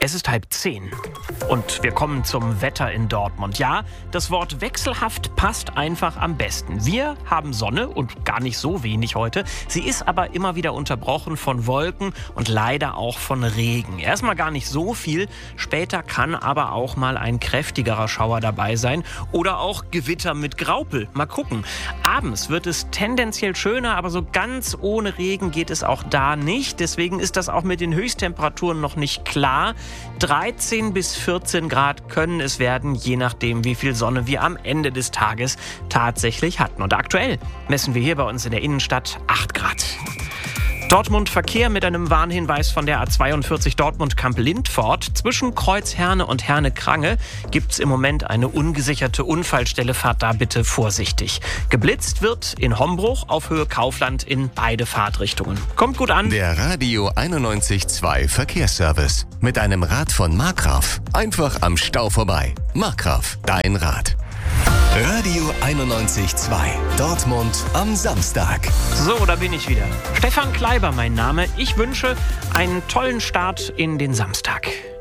Es ist 9:30 und wir kommen zum Wetter in Dortmund. Ja, das Wort wechselhaft passt einfach am besten. Wir haben Sonne und gar nicht so wenig heute. Sie ist aber immer wieder unterbrochen von Wolken und leider auch von Regen. Erstmal gar nicht so viel, später kann aber auch mal ein kräftigerer Schauer dabei sein oder auch Gewitter mit Graupel. Mal gucken. Abends wird es tendenziell schöner, aber so ganz ohne Regen geht es auch da nicht. Deswegen ist das auch mit den Höchsttemperaturen noch nicht klar. 13 bis 14 Grad können es werden, je nachdem, wie viel Sonne wir am Ende des Tages tatsächlich hatten. Und aktuell messen wir hier bei uns in der Innenstadt 8 Grad. Dortmund Verkehr mit einem Warnhinweis von der A42 Dortmund-Kamp-Lindfort. Zwischen Kreuz Herne und Herne-Krange gibt es im Moment eine ungesicherte Unfallstelle. Fahrt da bitte vorsichtig. Geblitzt wird in Hombruch auf Höhe Kaufland in beide Fahrtrichtungen. Kommt gut an. Der Radio 91.2 Verkehrsservice. Mit einem Rad von Markgraf. Einfach am Stau vorbei. Markgraf, dein Rad. Radio 91.2 Dortmund am Samstag. So, da bin ich wieder. Stefan Kleiber mein Name. Ich wünsche einen tollen Start in den Samstag.